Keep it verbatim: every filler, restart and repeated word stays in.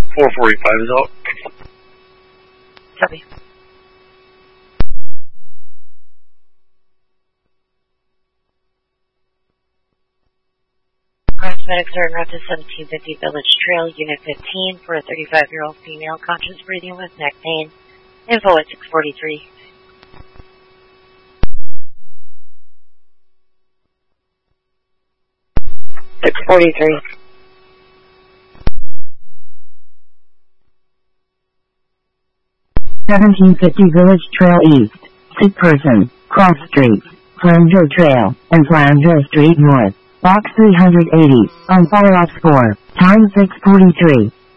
four forty-five is out. Copy. Paramedics are en route to seventeen fifty Village Trail, Unit fifteen, for a thirty-five-year-old female conscious breathing with neck pain. Info at six forty-three. six forty-three. seventeen fifty Village Trail East, sick person, cross streets, Flanger Trail, and Flanger Street North, box three eighty, on fire ops four, time six forty-three.